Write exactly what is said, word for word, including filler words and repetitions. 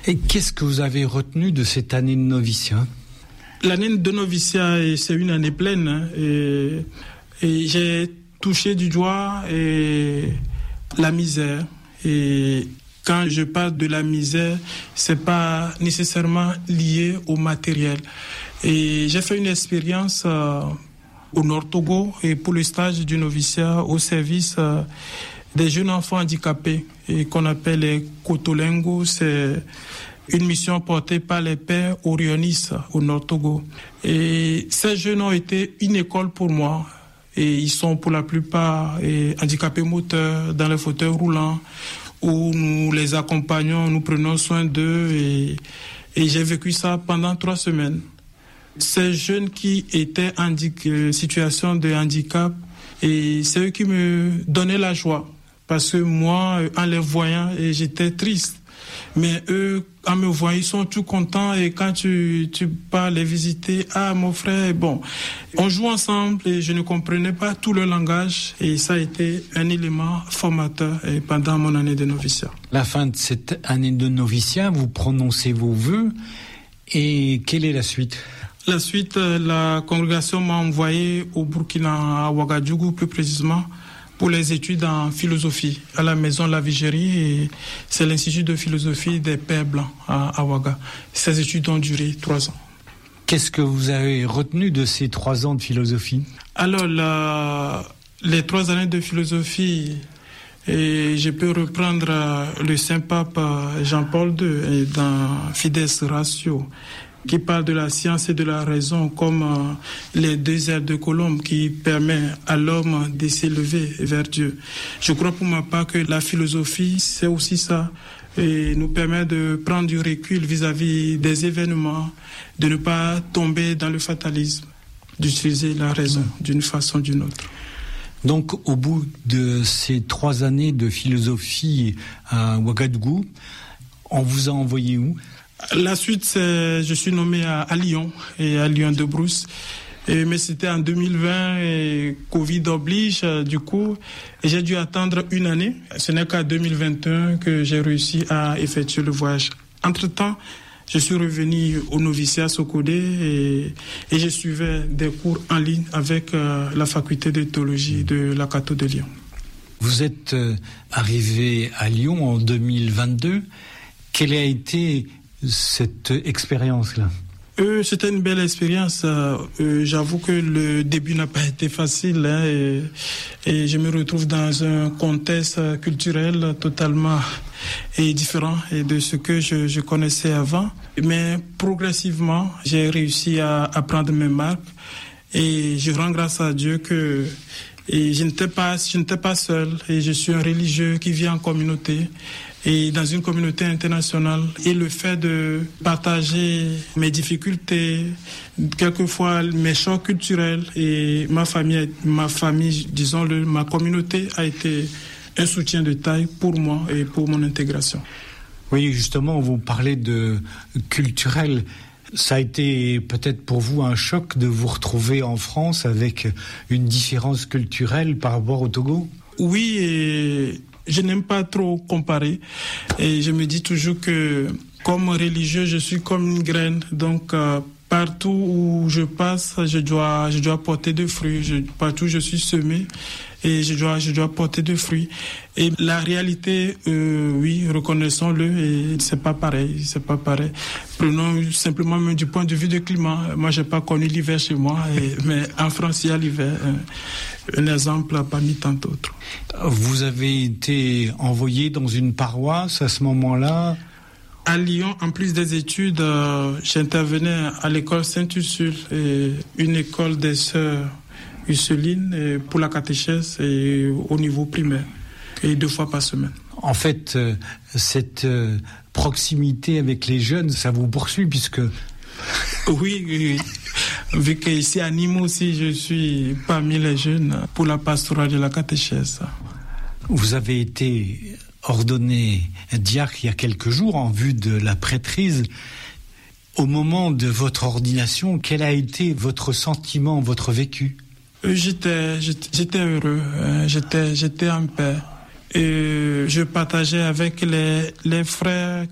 Et qu'est-ce que vous avez retenu de cette année de noviciat ? L'année de noviciat, c'est une année pleine. Hein, et, et j'ai touché du doigt et la misère. Et quand je parle de la misère, c'est pas nécessairement lié au matériel. Et j'ai fait une expérience euh, au Nord Togo et pour le stage du noviciat au service euh, des jeunes enfants handicapés et qu'on appelle les Kotolengo. C'est une mission portée par les pères Orionis au Nord Togo. Et ces jeunes ont été une école pour moi. Et ils sont pour la plupart et, handicapés moteurs dans les fauteuils roulants où nous les accompagnons, nous prenons soin d'eux et, et j'ai vécu ça pendant trois semaines. Ces jeunes qui étaient en euh, situation de handicap, et c'est eux qui me donnaient la joie. Parce que moi, en les voyant, et j'étais triste. Mais eux, en me voyant, ils sont tout contents. Et quand tu, tu pars les visiter, ah, mon frère, bon, on joue ensemble et je ne comprenais pas tout le langage. Et ça a été un élément formateur et pendant mon année de noviciat. La fin de cette année de noviciat, vous prononcez vos vœux. Et quelle est la suite ? La suite, la congrégation m'a envoyé au Burkina, à Ouagadougou plus précisément, pour les études en philosophie à la maison La Vigérie. Et c'est l'Institut de philosophie des Pères Blancs à Ouaga. Ces études ont duré trois ans. Qu'est-ce que vous avez retenu de ces trois ans de philosophie ? Alors, la, les trois années de philosophie, et je peux reprendre le Saint-Pape Jean-Paul deux dans Fides Ratio, qui parle de la science et de la raison comme euh, les deux ailes de colombe qui permettent à l'homme de s'élever vers Dieu. Je crois pour ma part que la philosophie, c'est aussi ça, et nous permet de prendre du recul vis-à-vis des événements, de ne pas tomber dans le fatalisme, d'utiliser la raison d'une façon ou d'une autre. Donc, au bout de ces trois années de philosophie à Ouagadougou, on vous a envoyé où ? La suite, c'est, je suis nommé à, à Lyon, et à Lyon de Brousse. Et, mais c'était en deux mille vingt et Covid oblige, du coup, et j'ai dû attendre une année. Ce n'est qu'en deux mille vingt et un que j'ai réussi à effectuer le voyage. Entre-temps, je suis revenu au noviciat Sokodé et, et je suivais des cours en ligne avec euh, la faculté de théologie de la Cato de Lyon. Vous êtes euh, arrivé à Lyon en deux mille vingt-deux. Quelle a été cette expérience-là ? Euh, c'était une belle expérience. Euh, euh, j'avoue que le début n'a pas été facile hein, et, et je me retrouve dans un contexte culturel totalement et différent et de ce que je, je connaissais avant. Mais progressivement, j'ai réussi à, à prendre mes marques et je rends grâce à Dieu que et je n'étais pas, je n'étais pas seul et je suis un religieux qui vit en communauté. Et dans une communauté internationale, et le fait de partager mes difficultés, quelquefois mes chocs culturels, et ma famille, ma famille, disons-le, ma communauté a été un soutien de taille pour moi et pour mon intégration. Oui, justement, vous parlez de culturel. Ça a été peut-être pour vous un choc de vous retrouver en France avec une différence culturelle par rapport au Togo ? Oui, et je n'aime pas trop comparer et je me dis toujours que comme religieux, je suis comme une graine. Donc euh, partout où je passe, je dois, je dois porter des fruits. Je, partout où je suis semé et je dois, je dois porter des fruits. Et la réalité, euh, oui, reconnaissons-le, et c'est pas pareil, c'est pas pareil. Prenons simplement même du point de vue du climat. Moi, j'ai pas connu l'hiver chez moi, et, mais en France, il y a l'hiver. Un exemple parmi tant d'autres. Vous avez été envoyé dans une paroisse à ce moment-là ? À Lyon, en plus des études, euh, j'intervenais à l'école Sainte-Ursule, et une école des sœurs Ursulines, et pour la catéchèse et au niveau primaire, et deux fois par semaine. En fait, euh, cette euh, proximité avec les jeunes, ça vous poursuit puisque... Oui, oui. Vu qu'ici à Nîmes aussi, je suis parmi les jeunes pour la pastorale de la catéchèse. Vous avez été ordonné diacre il y a quelques jours en vue de la prêtrise. Au moment de votre ordination, quel a été votre sentiment, votre vécu ? J'étais, j'étais, j'étais heureux, j'étais, j'étais en paix. Et je partageais avec les, les frères